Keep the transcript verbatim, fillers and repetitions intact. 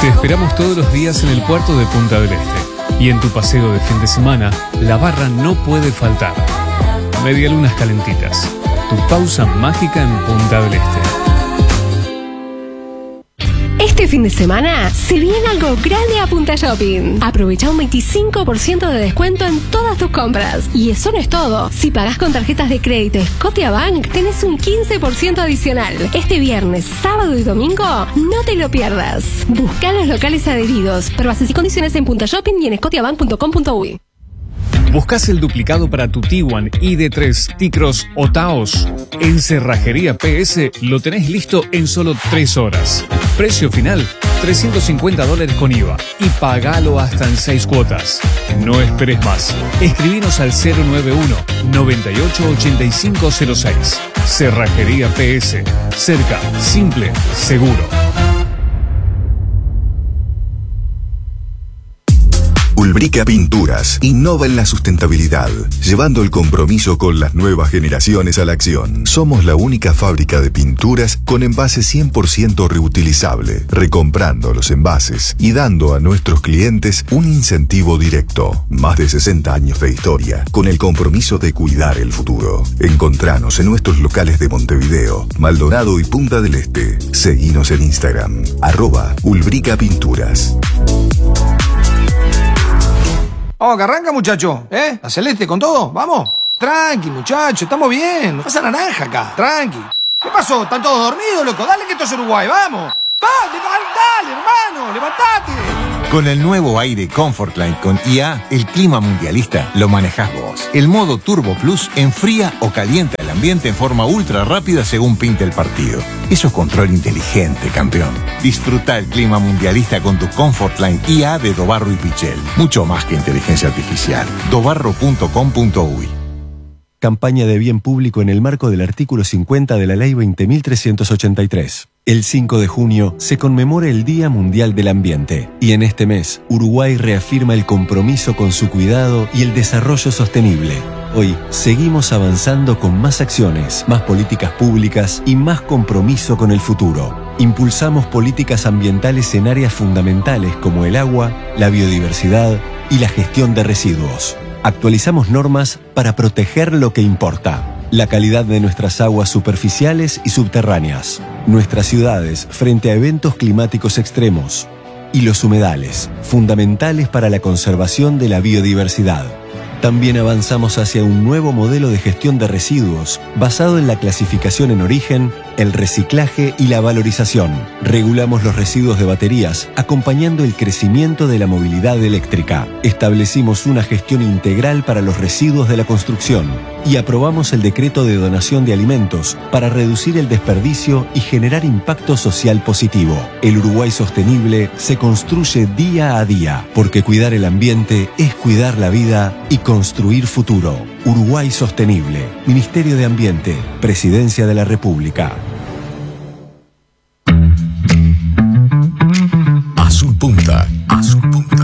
Te esperamos todos los días en el puerto de Punta del Este. Y en tu paseo de fin de semana, la barra no puede faltar. Medialunas calentitas. Tu pausa mágica en Punta del Este. Este fin de semana se viene algo grande a Punta Shopping. Aprovecha un veinticinco por ciento de descuento en todas tus compras. Y eso no es todo. Si pagás con tarjetas de crédito Scotiabank, tenés un quince por ciento adicional. Este viernes, sábado y domingo, no te lo pierdas. Busca los locales adheridos. Pero bases y condiciones en Punta Shopping y en scotiabank punto com punto uy. ¿Buscas el duplicado para tu Tiguan, I D tres, T-Cross o Taos? En Cerrajería P S lo tenés listo en solo tres horas. Precio final, trescientos cincuenta dólares con I V A. Y pagalo hasta en seis cuotas. No esperes más. Escribinos al cero nueve uno, noventa y ocho, ochenta y cinco cero seis. Cerrajería P S. Cerca, simple, seguro. Ulbrica Pinturas innova en la sustentabilidad, llevando el compromiso con las nuevas generaciones a la acción. Somos la única fábrica de pinturas con envase cien por ciento reutilizable, recomprando los envases y dando a nuestros clientes un incentivo directo. Más de sesenta años de historia, con el compromiso de cuidar el futuro. Encontranos en nuestros locales de Montevideo, Maldonado y Punta del Este. Seguinos en Instagram, arroba Ulbrica Pinturas. Vamos, que arranca, muchacho, ¿eh? La celeste con todo, vamos. Tranqui, muchacho, estamos bien. No pasa naranja acá, tranqui. ¿Qué pasó? ¿Están todos dormidos, loco? Dale que esto es Uruguay, vamos. Dale, dale, hermano, levantate. Con el nuevo aire Comfortline con I A, el clima mundialista lo manejás vos. El modo Turbo Plus enfría o calienta el ambiente en forma ultra rápida según pinte el partido. Eso es control inteligente, campeón. Disfruta el clima mundialista con tu Comfortline I A de Dobarro y Pichel. Mucho más que inteligencia artificial. dobarro punto com punto uy. Campaña de bien público en el marco del artículo cincuenta de la Ley veinte mil trescientos ochenta y tres. El cinco de junio se conmemora el Día Mundial del Ambiente y en este mes Uruguay reafirma el compromiso con su cuidado y el desarrollo sostenible. Hoy seguimos avanzando con más acciones, más políticas públicas y más compromiso con el futuro. Impulsamos políticas ambientales en áreas fundamentales como el agua, la biodiversidad y la gestión de residuos. Actualizamos normas para proteger lo que importa. La calidad de nuestras aguas superficiales y subterráneas, nuestras ciudades frente a eventos climáticos extremos y los humedales, fundamentales para la conservación de la biodiversidad. También avanzamos hacia un nuevo modelo de gestión de residuos basado en la clasificación en origen, el reciclaje y la valorización. Regulamos los residuos de baterías, acompañando el crecimiento de la movilidad eléctrica. Establecimos una gestión integral para los residuos de la construcción y aprobamos el decreto de donación de alimentos para reducir el desperdicio y generar impacto social positivo. El Uruguay sostenible se construye día a día, porque cuidar el ambiente es cuidar la vida y construir futuro. Uruguay sostenible. Ministerio de Ambiente. Presidencia de la República.